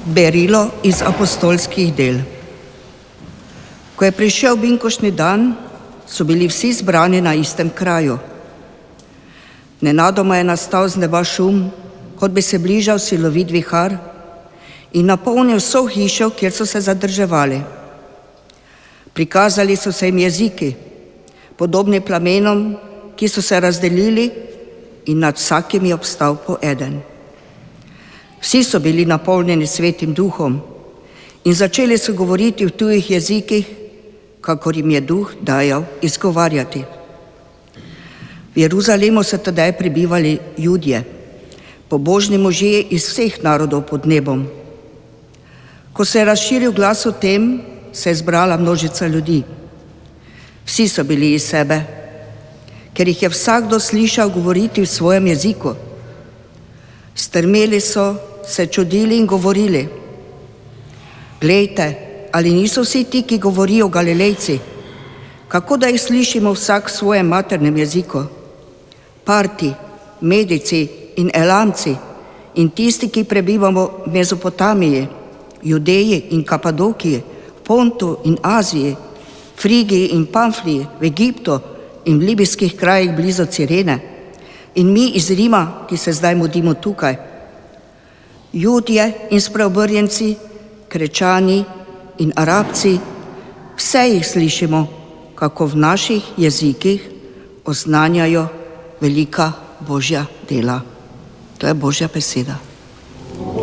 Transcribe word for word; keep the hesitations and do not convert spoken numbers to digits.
Berilo iz apostolskih del. Ko je prišel binkoštni dan, so bili vsi zbrani na istem kraju. Nenadoma je nastal z neba šum, kot bi se bližal silovit vihar in napolnil vso hišo, kjer so se zadrževali. Prikazali so se jim jeziki, podobni plamenom, ki so se razdelili, in nad vsakim je obstal po eden. Vsi so bili napolnjeni Svetim Duhom in začeli so govoriti v tujih jezikih, kakor jim je Duh dajal izgovarjati. V Jeruzalemu so tedaj prebivali Judje, pobožni možje iz vseh narodov pod nebom. Ko se je razširil glas o tem, se je zbrala množica ljudi. Vsi so bili iz sebe, ker jih je vsakdo slišal govoriti v svojem jeziku. Strmeli so, se čudili in govorili: Glejte, ali niso vsi ti, ki govorijo Galilejci? Kako da jih slišimo vsak v svojem maternem jeziku? Parti, Medici in Elamci in tisti, ki prebivamo v Mezopotamiji, Judeji in Kapadokiji, Pontu in Aziji, Frigiji in Pamfliji, v Egiptu in v libijskih krajih blizu Cirene, in mi iz Rima, ki se zdaj mudimo tukaj, Judje in spreobrnjenci, Krečani in Arabci, vse jih slišimo, kako v naših jezikih oznanjajo velika Božja dela. To je Božja beseda.